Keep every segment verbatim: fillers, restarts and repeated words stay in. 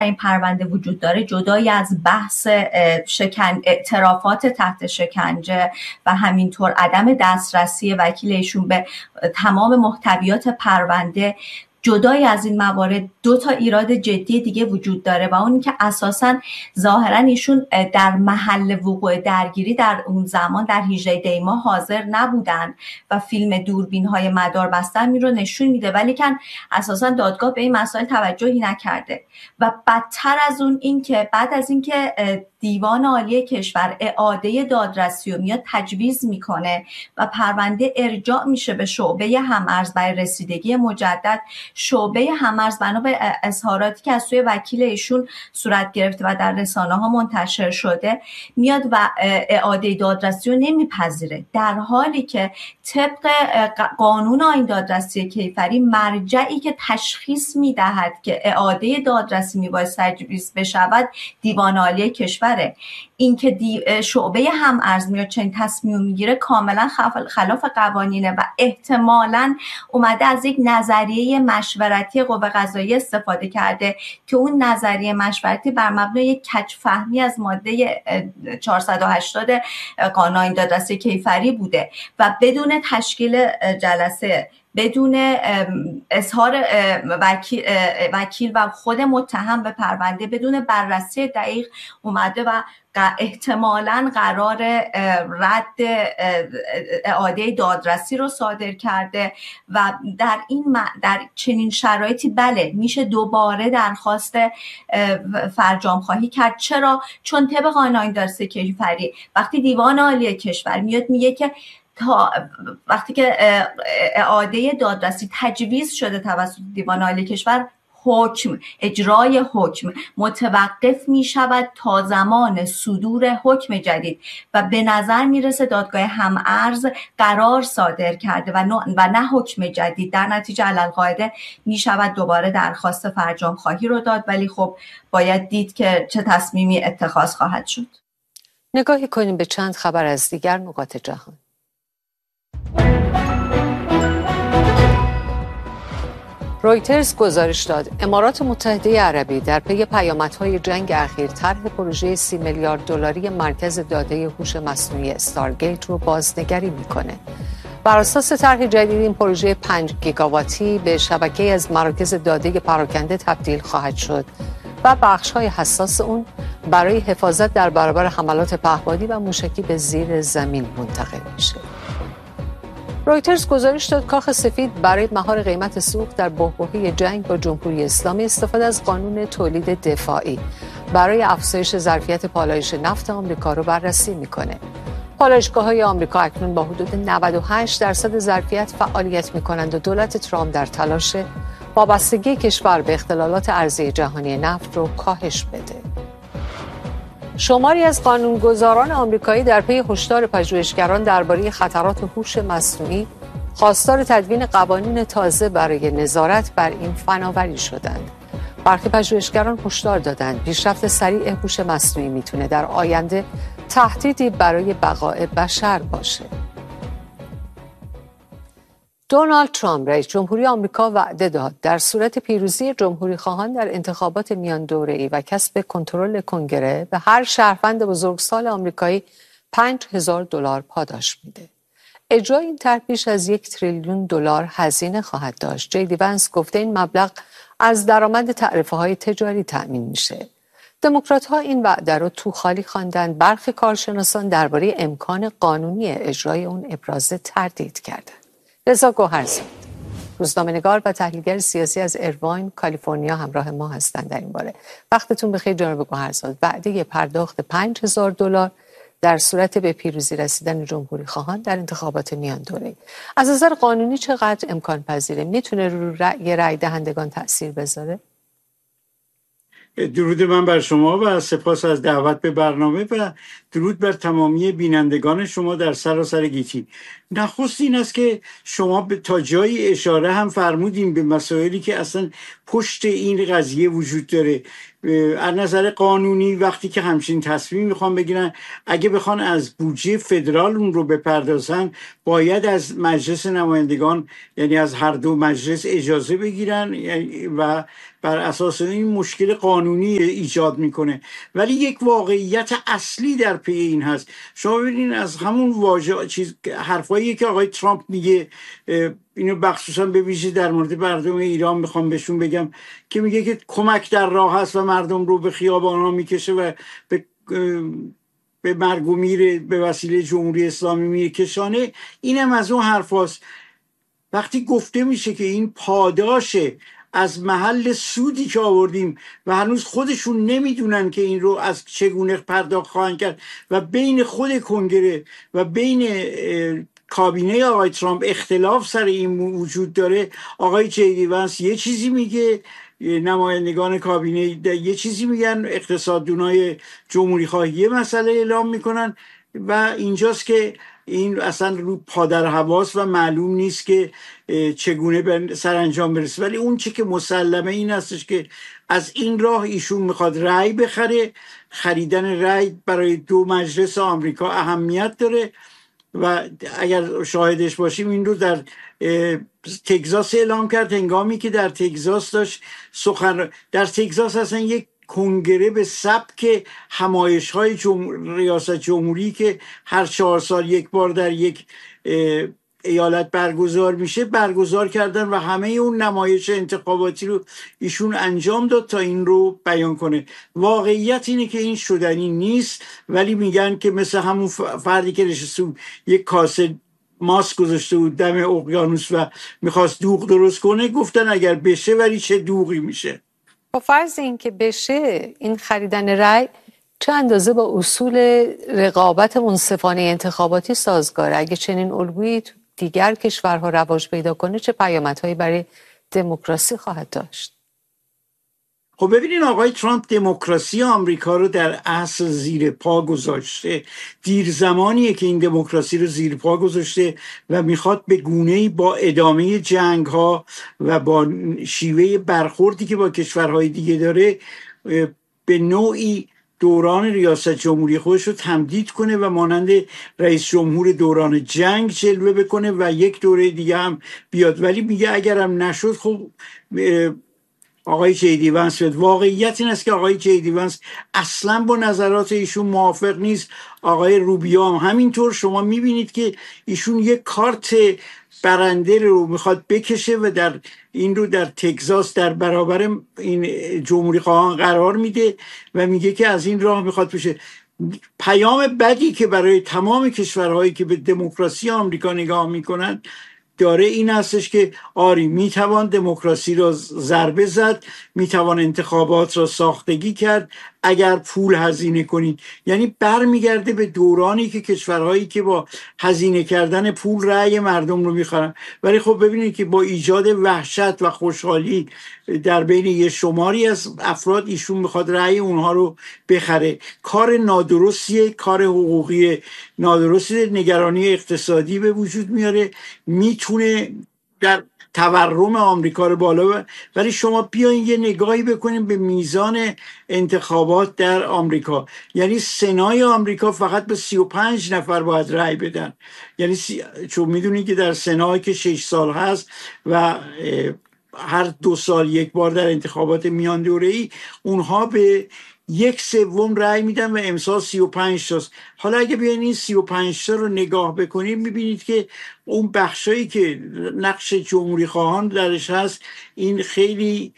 این پرونده وجود داره، جدای از بحث شکن اعترافات تحت شکنجه و همینطور عدم دسترسی وکیل ایشون به تمام محتویات پرونده، جدای از این موارد دو تا ایراد جدی دیگه وجود داره و اون که اساساً ظاهراً ایشون در محل وقوع درگیری در اون زمان در هجده دی ماه حاضر نبودن و فیلم دوربین‌های مدار بستن رو نشون میده، ولی کن اساساً دادگاه به این مسائل توجهی نکرده. و بدتر از اون این که بعد از اینکه دیوان عالی کشور اعاده دادرسی رو میاد تجویز میکنه و پرونده ارجاع میشه به شعبه هم‌ارز برای رسیدگی مجدد، شعبه هم‌ارز بنا به اظهاراتی که از سوی وکیل ایشون صورت گرفته و در رسانه ها منتشر شده میاد و اعاده دادرسی رو نمیپذیره، در حالی که طبق قانون آیین دادرسی کیفری مرجعی که تشخیص میدهد که اعاده دادرسی میباید تجویز بشود دیوان عالی کشور. این که شعبه هم‌ارز میاد چنین تصمیم میگیره کاملا خلاف قوانینه و احتمالاً اومده از یک نظریه مشورتی قوه قضاییه استفاده کرده که اون نظریه مشورتی بر مبنای کج فهمی از ماده چهارصد و هشتاد قانون آیین دادرسی کیفری بوده و بدون تشکیل جلسه، بدون اظهار وکیل, وکیل و خود متهم به پرونده، بدون بررسی دقیق اومده و احتمالاً قرار رد اعاده دادرسی رو صادر کرده و در این در چنین شرایطی بله میشه دوباره درخواست فرجام خواهی کرد. چرا؟ چون طبق قانون آیین دادرسی کیفری وقتی دیوان عالی کشور میاد میگه که تا وقتی که اعاده دادرسی تجویز شده توسط دیوان عالی کشور، حکم اجرای حکم متوقف می شود تا زمان صدور حکم جدید و به نظر می رسه دادگاه هم‌ارز قرار صادر کرده و و نه حکم جدید. در نتیجه علالقاعده می شود دوباره درخواست فرجام خواهی رو داد، ولی خب باید دید که چه تصمیمی اتخاذ خواهد شد. نگاهی کنیم به چند خبر از دیگر نقاط جهان. رویترز گزارش داد امارات متحده عربی در پی پیامدهای جنگ اخیر طرح پروژه سی میلیارد دلاری مرکز داده هوش مصنوعی استارگیت رو بازنگری میکنه. بر اساس طرح جدید این پروژه پنج گیگاواتی به شبکه‌ای از مراکز داده پراکنده تبدیل خواهد شد و بخش‌های حساس اون برای حفاظت در برابر حملات پهپادی و موشکی به زیر زمین منتقل میشه. رویترز گزارش داد کاخ سفید برای مهار قیمت سوخت در بحبوحه جنگ با جمهوری اسلامی استفاده از قانون تولید دفاعی برای افزایش ظرفیت پالایش نفت آمریکا رو بررسی میکنه. پالایشگاه‌های آمریکا اکنون با حدود نود و هشت درصد ظرفیت فعالیت میکنند و دولت ترامپ در تلاش وابستگی کشور به اختلالات عرضه جهانی نفت رو کاهش بده. شماری از قانونگذاران آمریکایی در پی هشدار پژوهشگران درباره خطرات هوش مصنوعی خواستار تدوین قوانین تازه برای نظارت بر این فناوری شدند. برخی پژوهشگران هشدار دادند پیشرفت سریع هوش مصنوعی میتونه در آینده تهدیدی برای بقای بشر باشه. دونالد ترامپ رئیس جمهوری آمریکا وعده داد در صورت پیروزی جمهوری خواهان در انتخابات میان دوره‌ای و کسب کنترل کنگره به هر شهروند بزرگسال آمریکایی پنج هزار دلار پاداش میده. اجرای این طرح بیش از یک تریلیون دلار هزینه خواهد داشت. جی دی ونس گفته این مبلغ از درآمد تعرفه‌های تجاری تأمین میشه. دموکرات‌ها این وعده رو تو خالی خواندند. برخی کارشناسان درباره امکان قانونی اجرای اون ابراز تردید کردند. رضا گوهرزاد روزنامه‌نگار و تحلیلگر سیاسی از ایرواین کالیفرنیا همراه ما هستند در این باره. وقتتون بخیر جناب گوهرزاد. وعده پرداخت پنج هزار دلار در صورت به پیروزی رسیدن جمهوری خواهان در انتخابات میان دوره‌ای از نظر قانونی چقدر امکان پذیره؟ میتونه رو رأی رأی دهندگان تأثیر بذاره؟ درود من بر شما و سپاس از دعوت به برنامه و درود بر تمامی بینندگان شما در سراسر گیتی. نخست این است که شما به تا جایی اشاره هم فرمودیم به مسائلی که اصلا پشت این قضیه وجود داره. از نظر قانونی وقتی که همچین تصمیم میخوان بگیرن، اگه بخوان از بودجه فدرال اون رو بپردازن، باید از مجلس نمایندگان، یعنی از هر دو مجلس اجازه بگیرن و بر اساس این مشکل قانونی ایجاد میکنه. ولی یک واقعیت اصلی در پی این هست. شما ببینید از همون واژه چیز حرفایی که آقای ترامپ میگه، اینو بخصوصا به ویژه در مورد مردم ایران میخوام بهشون بگم که میگه که کمک در راه هست و مردم رو به خیابان‌ها میکشه و به به مرگ و میر به وسیله جمهوری اسلامی میکشانه. اینم از اون حرف هست. وقتی گفته میشه که این پاداشه از محل سودی که آوردیم و هنوز خودشون نمیدونن که این رو از چگونه پرداخت خواهند کرد و بین خود کنگره و بین کابینه آقای ترامپ اختلاف سر این وجود داره. آقای جیدی وانس یه چیزی میگه، نمایندگان کابینه یه چیزی میگن، اقتصاددونای جمهوری خواهی یه مسئله اعلام میکنن و اینجاست که این اصلا رو پادر حواس و معلوم نیست که چگونه به سرانجام برسه. ولی اون چی که مسلمه این هستش که از این راه ایشون میخواد رأی بخره. خریدن رأی برای دو مجلس آمریکا اهمیت داره و اگر شاهدش باشیم این رو در تگزاس اعلام کرد، هنگامی که در تگزاس داشت سخن. در تگزاس اصلا یک کنگره به سبک همایش های جمهور... ریاست جمهوری که هر چهار سال یک بار در یک ایالت برگزار میشه برگزار کردن و همه اون نمایش انتخاباتی رو ایشون انجام داد تا این رو بیان کنه. واقعیت اینه که این شدنی نیست، ولی میگن که مثل همون فردی که نشسته بود یک کاسه ماست گذاشته بود دم اقیانوس و میخواست دوغ درست کنه، گفتن اگر بشه ولی چه دوغی میشه. با فرض این که بشه، این خریدن رأی چه اندازه با اصول رقابت منصفانه انتخاباتی سازگاره؟ اگه چنین الگویی دیگر کشورها رواج پیدا کنه چه پیامدهایی برای دموکراسی خواهد داشت؟ خب ببینین آقای ترامپ دموکراسی آمریکا رو در اصل زیر پا گذاشته. دیر زمانیه که این دموکراسی رو زیر پا گذاشته و میخواد به گونه‌ای با ادامه جنگ ها و با شیوه برخوردی که با کشورهای دیگه داره به نوعی دوران ریاست جمهوری خودش رو تمدید کنه و مانند رئیس جمهور دوران جنگ جلوه بکنه و یک دوره دیگه هم بیاد. ولی میگه اگرم نشد خب آقای جیدی وانس بیاد. واقعیت این است که آقای جیدی وانس اصلا با نظرات ایشون موافق نیست. آقای روبیو هم همینطور. شما میبینید که ایشون یک کارت برنده رو میخواد بکشه و در این رو در تگزاس در برابر این جمهوری خواهان قرار میده و میگه که از این راه میخواد بشه. پیام بدی که برای تمام کشورهایی که به دموکراسی آمریکا نگاه میکنن داره این هستش که آری میتوان دموکراسی را ضربه زد، میتوان انتخابات را ساختگی کرد اگر پول هزینه کنید. یعنی برمیگرده به دورانی که کشورهایی که با هزینه کردن پول رأی مردم رو میخرن. ولی خب ببینید که با ایجاد وحشت و خوشحالی در بین یه شماری از افراد ایشون میخواد رأی اونها رو بخره. کار نادرستیه، کار حقوقی نادرستی، نگرانی اقتصادی به وجود میاره، میتونه در تورم آمریکا رو بالا ببره. ولی شما بیاین یه نگاهی بکنیم به میزان انتخابات در آمریکا. یعنی سنای آمریکا فقط به سی و پنج نفر باید رأی بدن. یعنی سی... چون میدونید که در سنایی که شش سال هست و هر دو سال یک بار در انتخابات میان دوره‌ای اونها به یک سوم رأی میدن و امسال سی و پنج تاست. حالا اگه بیاین این سی و پنج تا رو نگاه بکنید میبینید که اون بخشایی که نقش جمهوری خواهان درش هست این خیلی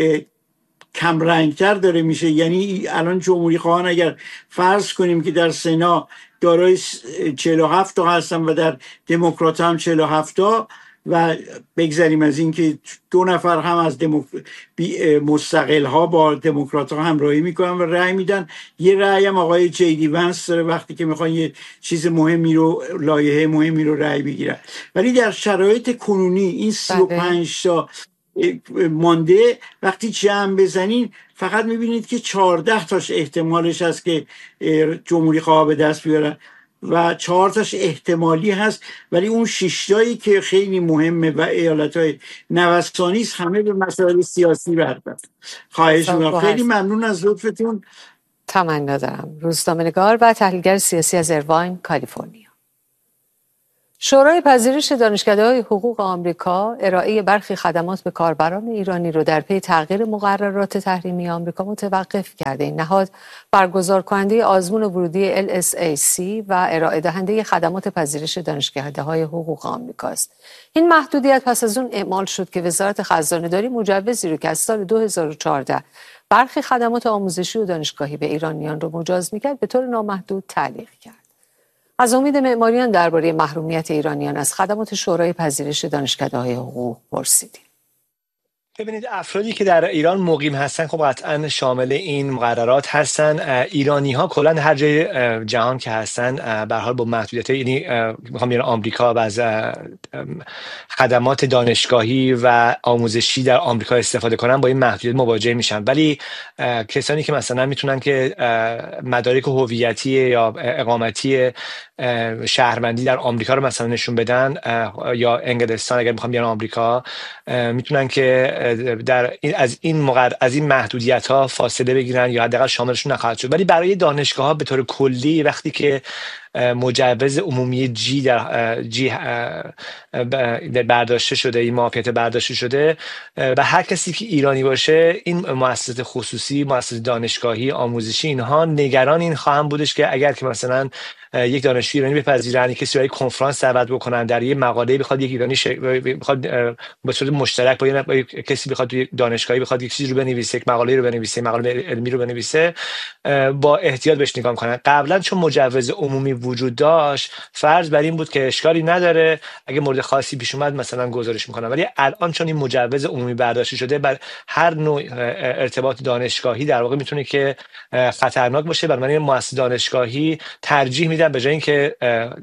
کم رنگتر داره میشه. یعنی الان جمهوری خواهان اگر فرض کنیم که در سنا دارای چهل و هفت تا هستن و در دموکرات هم چهل و هفت تا و بگذاریم از این که دو نفر هم از دموک... مستقل ها با دموکرات ها همراهی میکنن و رأی میدن، یه رأی هم آقای جیدی وانس داره وقتی که میخوان یه چیز مهمی رو، لایحه مهمی رو رأی بگیرن. ولی در شرایط کنونی این سی و پنج تا مانده وقتی جمع بزنین فقط میبینید که چهارده تاش احتمالش هست که جمهوری خواه به دست بیارن. و چهار تاش احتمالی هست، ولی اون شش که خیلی مهمه و ایالت‌های نوسانی است همه به مسائل سیاسی بردن. خواهش می‌کنم. خیلی ممنون از لطفتون. تمنا دارم. روزنامه‌نگار و تحلیلگر سیاسی از ایرواین، کالیفرنیا. شورای پذیرش دانشکده‌های حقوق آمریکا ارائه برخی خدمات به کاربران ایرانی رو در پی تغییر مقررات تحریمی آمریکا متوقف کرده. این نهاد برگزار کننده آزمون ورودی ال اس ای سی و ارائه دهنده خدمات پذیرش دانشکده‌های حقوق آمریکا است. این محدودیت پس از اون اعمال شد که وزارت خزانه‌داری مجوزی رو که از سال دو هزار و چهارده برخی خدمات آموزشی و دانشگاهی به ایرانیان رو مجاز می‌کرد به طور نامحدود تعلیق کرد. از امید معماریان درباره محرومیت ایرانیان از خدمات شورای پذیرش دانشکده‌های حقوق پرسیدیم. ببینید، افرادی که در ایران مقیم هستن خب قطعا شامل این مقررات هستن. ایرانی ها کلا هر جای جهان که هستن به هر حال با محدودیت، یعنی میخوام بیان آمریکا و از خدمات دانشگاهی و آموزشی در آمریکا استفاده کنن با این محدودیت مواجه میشن. ولی کسانی که مثلا میتونن که مدارک هویتی یا اقامتی شهروندی در آمریکا رو مثلا نشون بدن یا انگلستان اگر میخوام بیان آمریکا، میتونن که در این از این مقر از این محدودیت ها فاصله بگیرن یا حداقل شاملشون نخواهد شد. ولی برای دانشگاه ها به طور کلی وقتی که مجوز عمومی جی در جی برداشته شده، این معافیت برداشته شده، و هر کسی که ایرانی باشه، این مؤسسات خصوصی، مؤسسات دانشگاهی، آموزشی، اینها نگران این خواهم بودش که اگر که مثلا یک دانشجوی ایرانی بپذیرن، کسی برای کنفرانس دعوت بکنن، در یه مقاله بخواد یک ایرانی ش... بخواد به صورت مشترک با, با کسی بخواد توی دانشگاهی بخواد یک چیزی رو بنویسه، یک مقاله رو بنویسه، مقاله علمی رو بنویسه، با احتیاط بهش نگاه کنن. قبلا چون مجوز عمومی وجود داشت، فرض بر این بود که اشکالی نداره، اگه مورد خاصی پیش اومد مثلا گزارش میکنن. ولی الان چون این مجوز عمومی برداشته شده، بر هر نوع ارتباط دانشگاهی در واقع میتونه که خطرناک باشه. بنابراین مؤسسه دانشگاهی ترجیح میدن به جای اینکه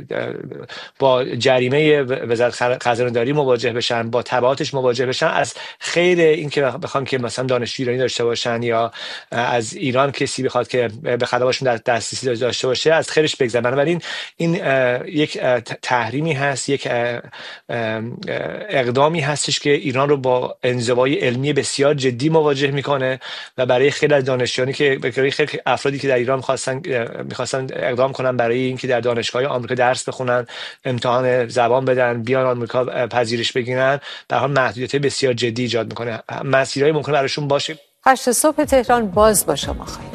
با جریمه وزارت خزانه‌داری مواجه بشن، با تبعاتش مواجه بشن، از خیر اینکه بخوان که مثلا دانشجوی ایرانی داشته باشن یا از ایران کسی بخواد که به خدماتشون در دسترسی داشته باشه، از خیرش بگذرن. بنابراین این یک تحریمی هست، یک اقدامی هستش که ایران رو با انزوای علمی بسیار جدی مواجه میکنه و برای خیلی از دانشجویانی که برای خیلی افرادی که در ایران می‌خواستن می‌خواستن اقدام کنن برای اینکه در دانشگاه آمریکا درس بخونن، امتحان زبان بدن، بیان آمریکا پذیرش بگیرن، در حال محدودیت بسیار جدی ایجاد میکنه. مسیرهای ممکنه براشون باشه. هشت صبح تهران باز با شما خواهیم.